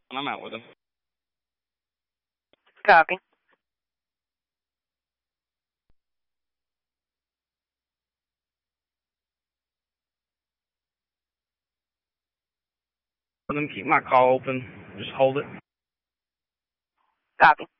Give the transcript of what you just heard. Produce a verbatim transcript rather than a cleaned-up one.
And I'm out with him. Copy. Let him keep my call open. Just hold it. Copy.